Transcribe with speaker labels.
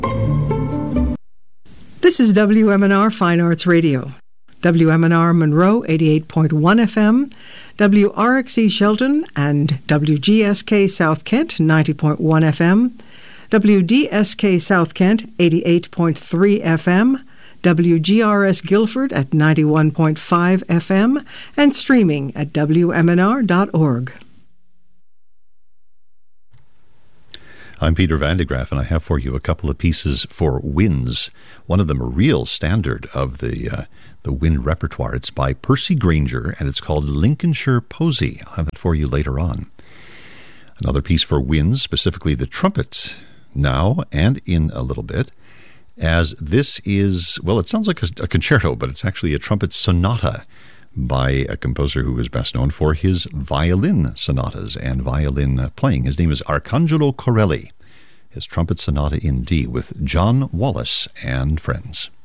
Speaker 1: This is WMNR Fine Arts Radio. WMNR Monroe 88.1 FM, WRXE Shelton and WGSK South Kent 90.1 FM, WDSK South Kent 88.3 FM, WGRS Guilford at 91.5 FM, and streaming at WMNR.org.
Speaker 2: I'm Peter Van de Graaff, and I have for you a couple of pieces for winds. One of them a real standard of the wind repertoire. It's by Percy Grainger, and it's called Lincolnshire Posy. I'll have that for you later on. Another piece for winds, specifically the trumpet, now and in a little bit, as this is, well, it sounds like a concerto, but it's actually a trumpet sonata by a composer who is best known for his violin sonatas and violin playing. His name is Arcangelo Corelli. His trumpet sonata in D with John Wallace and friends.